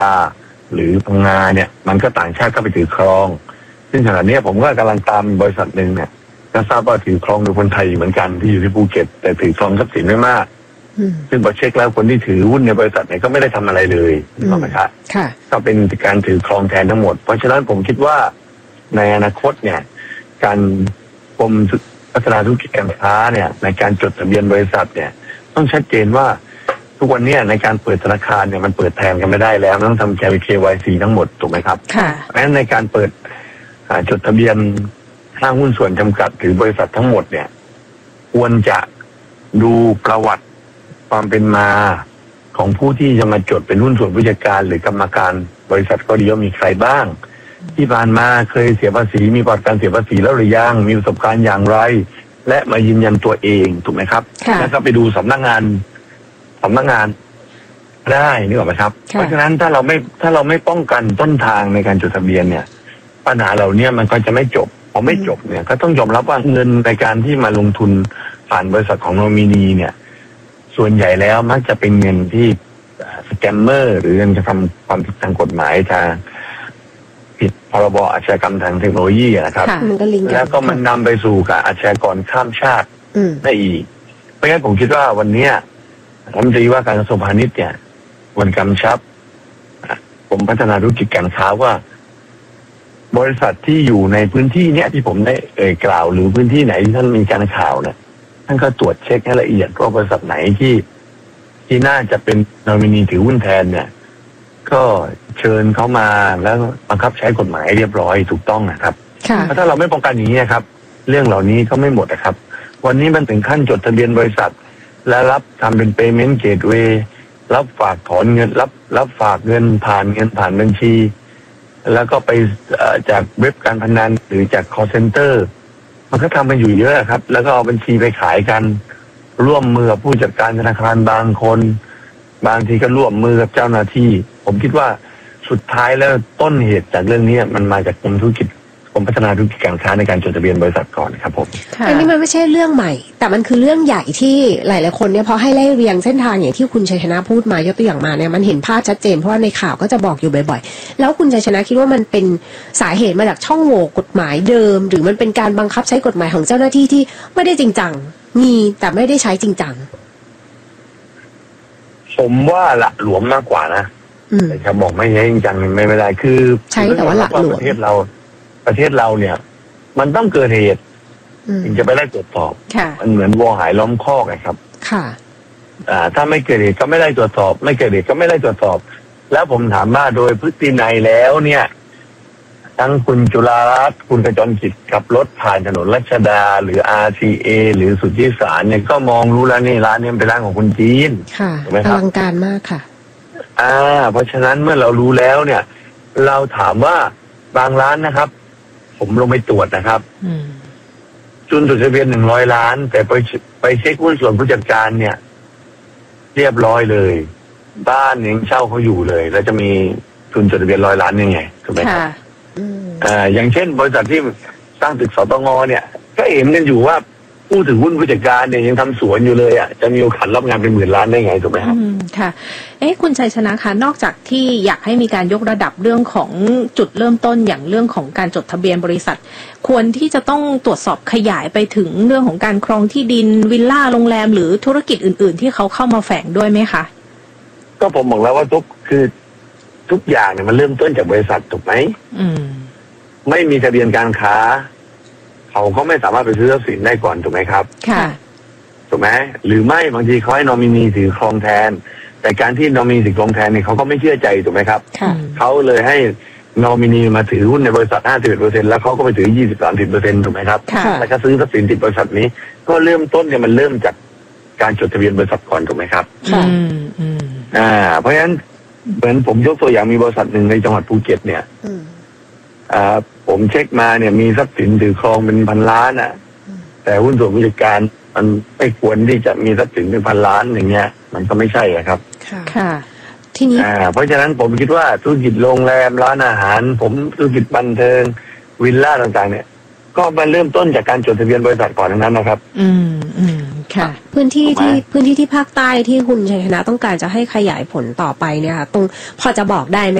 หรือพังงาเนี่ยมันก็ต่างชาติก็ไปถือครองซึ่งขณะนี้ผมก็กำลังตามบริษัทหนึ่งเนี่ยก็ทราบว่าถือครองโดยคนไทยเหมือนกันที่อยู่ที่ภูเก็ตแต่ถือครองทรัพย์สินไม่มากซึ่งพอเช็คแล้วคนที่ถือหุ้นในบริษัทเนี่ยก็ไม่ได้ทำอะไรเลยถูกไหมครับก็เป็นการถือครองแทนทั้งหมดเพราะฉะนั้นผมคิดว่าในอนาคตเนี่ยการกรมพัฒนาธุรกิจการค้าเนี่ยในการจดทะเบียนบริษัทเนี่ยต้องชัดเจนว่าทุกวันนี้ในการเปิดธนาคารเนี่ยมันเปิดแทนกันไม่ได้แล้วต้องทำ KYC ทั้งหมดถูกไหมครับเพราะฉะนั้นในการเปิดจดทะเบียนห้างหุ้นส่วนจำกัดหรือบริษัททั้งหมดเนี่ยควรจะดูประวัติความเป็นมาของผู้ที่จะมาจดเป็นหุ้นส่วนผู้จัดการหรือกรรมการบริษัทก็ดีว่ามีใครบ้างที่ผ่านมาเคยเสียภาษีมีประวัติการเสียภาษีแล้วหรือยังมีประสบการณ์อย่างไรและมายืนยันตัวเองถูกไหมครับแล้วก็ไปดูสำนักงานได้นึกออกไหมครับเพราะฉะนั้นถ้าเราไม่ป้องกันต้นทางในการจดทะเบียนเนี่ยปัญหาเหล่านี้มันก็จะไม่จบพอไม่จบเนี่ยก็ต้องยอมรับว่าเงินในการที่มาลงทุนผ่านบริษัทของโนมินีเนี่ยส่วนใหญ่แล้วมักจะเป็นเงินที่สแกมเมอร์หรือเงินจะทำความผิดทางกฎหมายทางผิดพรบอาชญากรรมทางเทคโนโลยีนะครับแล้วก็มันนำไปสู่การอาชญากรข้ามชาติได้อีกเพราะฉะนั้นผมคิดว่าวันนี้รัฐมนตรีว่าการกระทรวงพาณิชย์เนี่ยวันกำชับกรมพัฒนาธุรกิจการค้าว่าบริษัทที่อยู่ในพื้นที่เนี้ยที่ผมได้กล่าวหรือพื้นที่ไหนที่ท่านมีการข่าวเนี่ยท่านก็ตรวจเช็คให้ละเอียดว่าบริษัทไหนที่น่าจะเป็นนอมินีถือหุ้นแทนเนี่ยก็เชิญเขามาแล้วบังคับใช้กฎหมายเรียบร้อยถูกต้องนะครับถ้าเราไม่ป้องกันอย่างนี้ครับเรื่องเหล่านี้ก็ไม่หมดนะครับวันนี้มันถึงขั้นจดทะเบียนบริษัทและรับทำเป็น payment gateway รับฝากถอนเงินรับฝากเงินผ่านบัญชีแล้วก็ไปจากเว็บการพนันหรือจาก call center มันก็ทำกันอยู่เยอะครับแล้วก็เอาบัญชีไปขายกันร่วมมือกับผู้จัดการธนาคารบางคนบางทีก็ร่วมมือกับเจ้าหน้าที่ผมคิดว่าสุดท้ายแล้วต้นเหตุจากเรื่องนี้มันมาจากกรมพัฒนาธุรกิจการค้าในการจดทะเบียนบริษัทก่อนครับผมอันนี้มันไม่ใช่เรื่องใหม่แต่มันคือเรื่องใหญ่ที่หลายๆคนเนี่ยพอให้ไล่เรียงเส้นทางอย่างที่คุณชัยชนะพูดมายกตัวอย่างมาเนี่ยมันเห็นภาพชัดเจนเพราะว่าในข่าวก็จะบอกอยู่บ่อยๆแล้วคุณชัยชนะคิดว่ามันเป็นสาเหตุมาจากช่องโหว่กฎหมายเดิมหรือมันเป็นการบังคับใช้กฎหมายของเจ้าหน้าที่ที่ไม่ได้จริงจังมีแต่ไม่ได้ใช้จริงจังผมว่าละหลวมมากกว่านะแต่จะบอกไม่ใช่จริงจังไม่เป็นไรคือใช่แต่ว่าละหลวมประเทศเราเนี่ยมันต้องเกิดเหตุถึงจะไปได้ตรวจสอบมันเหมือนวัวหายล้อมคอกนะครับถ้าไม่เกิดเหตุก็ไม่ได้ตรวจสอบไม่เกิดเหตุก็ไม่ได้ตรวจสอบแล้วผมถามว่าโดยพฤตินัยแล้วเนี่ยทั้งคุณจุฬารัตน์คุณกระจรกิจขับรถผ่านถนนรัชดาหรือ RCA หรือสุทธิสารเนี่ยก็มองรู้แล้วนี่ร้านนี้เป็นร้านของคุณจีนถูกไหมครับอลังการมากค่ะเพราะฉะนั้นเมื่อเรารู้แล้วเนี่ยเราถามว่าบางร้านนะครับผมลงไปตรวจนะครับจนจดทะเบียน100 ล้านแต่ไปเช็คหุ้นส่วนผู้จัดการเนี่ยเรียบร้อยเลยบ้านยังเช่าเขาอยู่เลยแล้วจะมีทุนจดทะเบียน100 ล้านยังไงถูกไหมครับอย่างเช่นบริษัทที่สร้างตึกสตงเนี่ยก็เห็นกันอยู่ว่าผู้ถือหุ้นผู้จัดการเนี่ยยังทำสวนอยู่เลยอ่ะจะมีโอกาสรับงานเป็น10,000 ล้านได้ไงถูกไหมครับค่ะคุณชัยชนะคะนอกจากที่อยากให้มีการยกระดับเรื่องของจุดเริ่มต้นอย่างเรื่องของการจดทะเบียนบริษัทควรที่จะต้องตรวจสอบขยายไปถึงเรื่องของการครองที่ดินวิลล่าโรงแรมหรือธุรกิจอื่นๆที่เขาเข้ามาแฝงด้วยไหมคะก็ผมบอกแล้วว่าทุกอย่างเนี่ยมันเริ่มต้นจากบริษัทถูกไหมไม่มีทะเบียนการค้าเขาก็ไม่สามารถไปซื้อทรัพย์สินได้ก่อนถูกไหมครับค่ะถูกไหมหรือไม่บางทีเขาให้นอมินีถือครองแทนแต่การที่นอมินีถือครองแทนเนี่ยเขาก็ไม่เชื่อใจถูกไหมครับเขาเลยให้นอมินีมาถือหุ้นในบริษัท 51% แล้วเขาก็ไปถือ 20-30% ถูกไหมครับแล้วก็ซื้อทรัพย์สินติดบริษัทนี้ก็เริ่มต้นเนี่ยมันเริ่มจากการจดทะเบียนบริษัทก่อนถูกไหมครับเพราะฉะนั้นเหมือนผมยกตัวอย่างมีบริษัทหนึ่งในจังหวัดภูเก็ตเนี่ยผมเช็คมาเนี่ยมีทรัพย์สินถือครองเป็น1,000 ล้านแต่หุ้นส่วนผู้จัดการมันไม่ควรที่จะมีทรัพย์สินเป็น1,000 ล้านอย่างเงี้ยมันก็ไม่ใช่ครับค่ะทีนี้เพราะฉะนั้นผมคิดว่าธุรกิจโรงแรมร้านอาหารธุรกิจบันเทิงวิลล่าต่างๆเนี่ยก็มาเริ่มต้นจากการจดทะเบียนบริษัทก่อนทั้งนั้นนะครับค่ะพื้นที่ที่ภาคใต้ที่คุณชัยชนะต้องการจะให้ขยายผลต่อไปเนี่ยค่ะตรงพอจะบอกได้ไหม